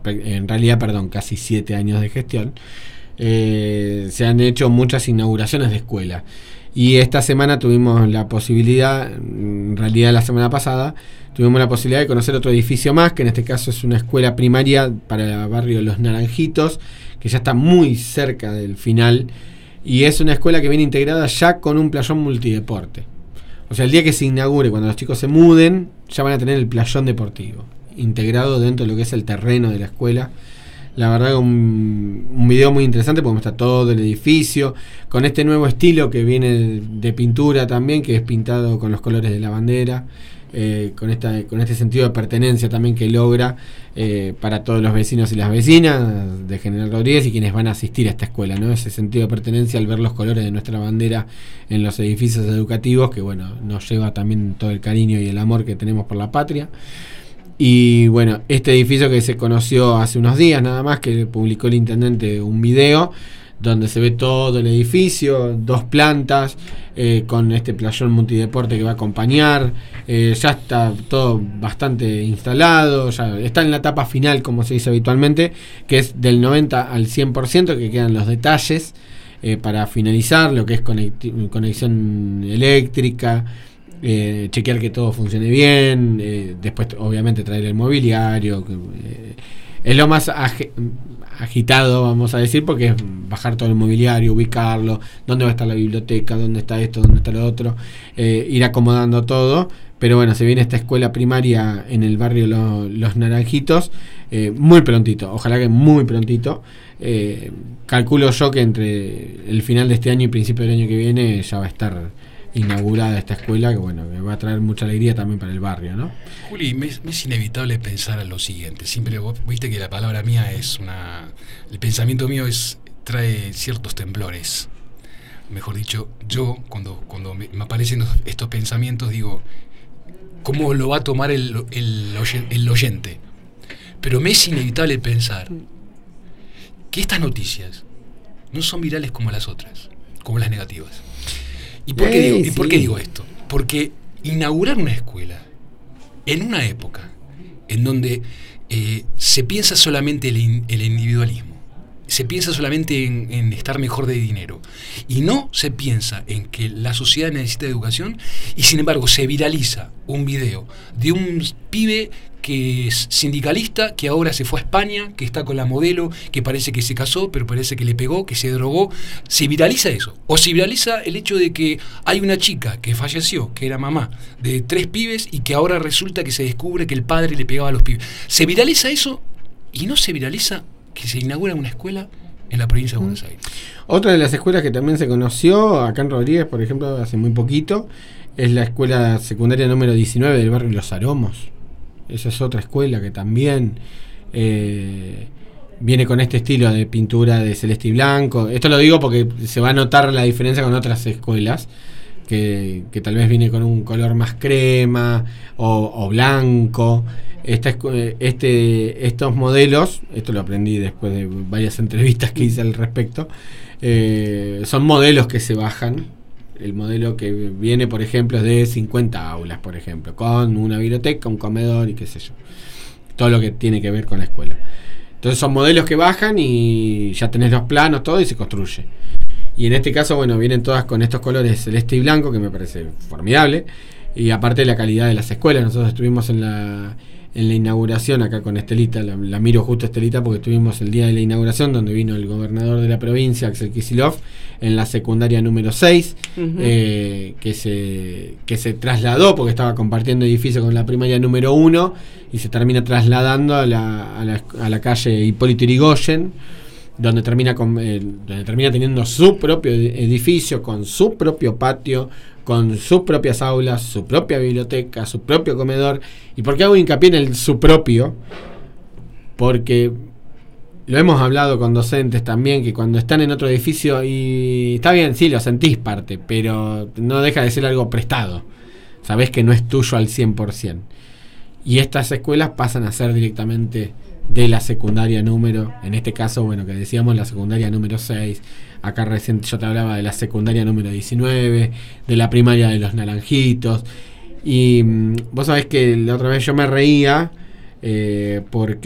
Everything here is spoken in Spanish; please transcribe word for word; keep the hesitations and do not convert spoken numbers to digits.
en realidad, perdón, casi siete años de gestión, eh, se han hecho muchas inauguraciones de escuela. Y esta semana tuvimos la posibilidad, en realidad la semana pasada, tuvimos la posibilidad de conocer otro edificio más, que en este caso es una escuela primaria para el barrio Los Naranjitos, que ya está muy cerca del final, y es una escuela que viene integrada ya con un playón multideporte. O sea, el día que se inaugure, cuando los chicos se muden, ya van a tener el playón deportivo integrado dentro de lo que es el terreno de la escuela. La verdad, un, un video muy interesante porque muestra todo el edificio, con este nuevo estilo que viene de pintura también, que es pintado con los colores de la bandera, eh, con, esta, con este sentido de pertenencia también que logra eh, para todos los vecinos y las vecinas de General Rodríguez y quienes van a asistir a esta escuela, ¿no? Ese sentido de pertenencia al ver los colores de nuestra bandera en los edificios educativos, que bueno, nos lleva también todo el cariño y el amor que tenemos por la patria. Y bueno, este edificio que se conoció hace unos días nada más, que publicó el intendente un video donde se ve todo el edificio, dos plantas, eh, con este playón multideporte que va a acompañar, eh, ya está todo bastante instalado, ya está en la etapa final, como se dice habitualmente, que es del noventa al cien por ciento, que quedan los detalles eh, para finalizar, lo que es conect- conexión eléctrica, Eh, chequear que todo funcione bien, eh, después obviamente traer el mobiliario, que, eh, es lo más ag- agitado, vamos a decir, porque es bajar todo el mobiliario, ubicarlo, dónde va a estar la biblioteca, dónde está esto, dónde está lo otro, eh, ir acomodando todo. Pero bueno, se viene esta escuela primaria en el barrio Lo, Los Naranjitos, eh, muy prontito, ojalá que muy prontito. Eh, calculo yo que entre el final de este año y principio del año que viene ya va a estar inaugurada esta escuela, que bueno, que va a traer mucha alegría también para el barrio, ¿no? Juli, me, me es inevitable pensar en lo siguiente. Siempre vos viste que la palabra mía es una... El pensamiento mío es trae ciertos temblores. Mejor dicho, yo cuando, cuando me, me aparecen estos pensamientos digo, ¿cómo lo va a tomar el, el, el oyente? Pero me es inevitable pensar que estas noticias no son virales como las otras, como las negativas. ¿Y por qué, digo, ¿y por qué digo esto? Porque inaugurar una escuela en una época en donde eh, se piensa solamente el, in, el individualismo, se piensa solamente en, en estar mejor de dinero, y no se piensa en que la sociedad necesita educación, y sin embargo se viraliza un video de un pibe que es sindicalista, que ahora se fue a España, que está con la modelo, que parece que se casó, pero parece que le pegó, que se drogó. Se viraliza eso. O se viraliza el hecho de que hay una chica que falleció, que era mamá de tres pibes, y que ahora resulta que se descubre que el padre le pegaba a los pibes. Se viraliza eso, y no se viraliza que se inaugura una escuela en la provincia de Buenos Aires. Otra de las escuelas que también se conoció acá en Rodríguez, por ejemplo, hace muy poquito, es la escuela secundaria número diecinueve del barrio Los Aromos. Esa es otra escuela que también eh, viene con este estilo de pintura de celeste y blanco. Esto lo digo porque se va a notar la diferencia con otras escuelas, que, que tal vez viene con un color más crema o, o blanco. Esta, este, estos modelos, esto lo aprendí después de varias entrevistas que hice al respecto, eh, son modelos que se bajan. El modelo que viene, por ejemplo, es de cincuenta aulas, por ejemplo, con una biblioteca, un comedor y qué sé yo. Todo lo que tiene que ver con la escuela. Entonces son modelos que bajan y ya tenés los planos, todo, y se construye. Y en este caso, bueno, vienen todas con estos colores celeste y blanco, que me parece formidable. Y aparte la calidad de las escuelas. Nosotros estuvimos en la... en la inauguración acá con Estelita, la, la miro justo a Estelita porque estuvimos el día de la inauguración donde vino el gobernador de la provincia, Axel Kicillof, en la secundaria número seis, uh-huh. eh, que se que se trasladó porque estaba compartiendo edificio con la primaria número uno y se termina trasladando a la, a la, a la calle Hipólito Yrigoyen, donde termina, con, eh, donde termina teniendo su propio edificio, con su propio patio, con sus propias aulas, su propia biblioteca, su propio comedor. ¿Y por qué hago hincapié en el su propio? Porque lo hemos hablado con docentes también, que cuando están en otro edificio, y está bien, sí, lo sentís parte, pero no deja de ser algo prestado. Sabés que no es tuyo al cien por ciento. Y estas escuelas pasan a ser directamente de la secundaria número, en este caso, bueno, que decíamos la secundaria número seis, acá recién yo te hablaba de la secundaria número diecinueve, de la primaria de Los Naranjitos, y mmm, vos sabés que la otra vez yo me reía, eh, porque